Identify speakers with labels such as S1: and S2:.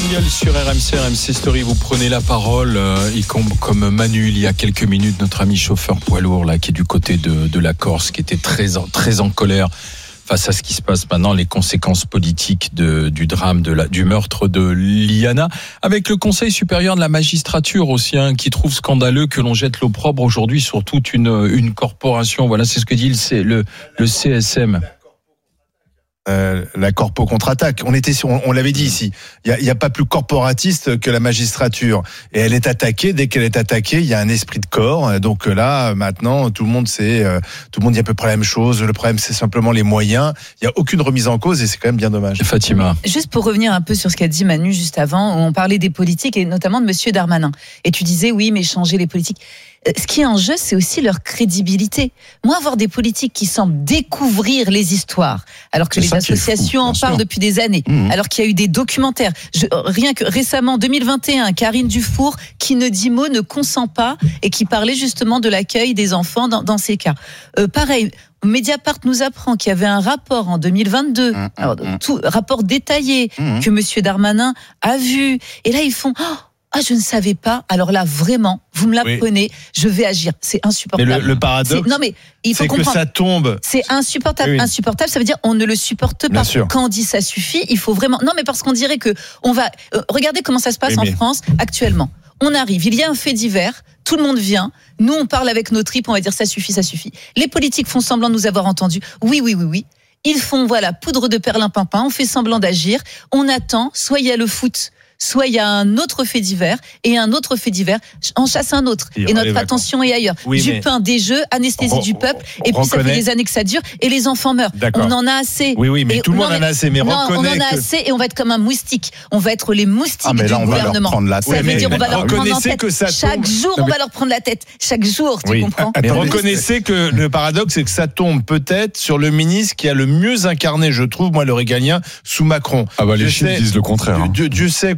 S1: jingle sur RMC Story. Vous prenez la parole, comme Manu il y a quelques minutes, notre ami chauffeur poids lourd là, qui est du côté de la Corse, qui était très en colère face à ce qui se passe maintenant, les conséquences politiques du drame, du meurtre de Liana, avec le Conseil supérieur de la magistrature aussi, qui trouve scandaleux que l'on jette l'opprobre aujourd'hui sur toute une corporation. Voilà, c'est ce que dit le CSM.
S2: La corpo contre-attaque. On l'avait dit ici. Il y a pas plus corporatiste que la magistrature. Et elle est attaquée. Dès qu'elle est attaquée, il y a un esprit de corps. Donc là, maintenant, tout le monde dit à peu près la même chose. Le problème, c'est simplement les moyens. Il y a aucune remise en cause et c'est quand même bien dommage.
S1: Fatima.
S3: Juste pour revenir un peu sur ce qu'a dit Manu juste avant, on parlait des politiques et notamment de Monsieur Darmanin. Et tu disais, oui, mais changer les politiques. Ce qui est en jeu, c'est aussi leur crédibilité. Moi, avoir des politiques qui semblent découvrir les histoires, alors que les associations en parlent depuis des années, alors qu'il y a eu des documentaires. Rien que récemment, 2021, Karine Dufour, qui ne dit mot, ne consent pas, et qui parlait justement de l'accueil des enfants dans ces cas. Pareil, Mediapart nous apprend qu'il y avait un rapport en 2022, rapport détaillé, que Monsieur Darmanin a vu. Et là, ils font... je ne savais pas. Alors là, vraiment, vous me l'apprenez, je vais agir. C'est insupportable.
S2: Mais le paradoxe,
S3: il faut comprendre.
S2: Que ça tombe.
S3: C'est insupportable. Oui. Insupportable, ça veut dire on ne le supporte pas. Quand on dit ça suffit, il faut vraiment... Non, mais parce qu'on dirait que on va... regardez comment ça se passe en France actuellement. On arrive, il y a un fait divers, tout le monde vient, nous on parle avec nos tripes, on va dire ça suffit. Les politiques font semblant de nous avoir entendus. Oui. Ils font, poudre de perlimpinpin, on fait semblant d'agir, on attend, soit il y a le foot, soit il y a un autre fait divers, et un autre fait divers en chasse un autre. Et notre attention est ailleurs. Du pain, des jeux, anesthésie du peuple, et puis ça fait des années que ça dure, et les enfants meurent. On en a assez.
S2: Oui, mais tout le monde en a assez. Mais
S3: on en a assez, et on va être comme un moustique. On va être les moustiques du gouvernement.
S2: On va leur prendre la tête.
S3: Ça veut dire on va leur prendre en tête. Chaque jour, on va leur prendre la tête. Chaque jour, tu comprends?
S2: Mais reconnaissez que le paradoxe, c'est que ça tombe peut-être sur le ministre qui a le mieux incarné, je trouve, moi, le régalien, sous Macron.
S4: Les chiffres disent le contraire.
S2: Dieu sait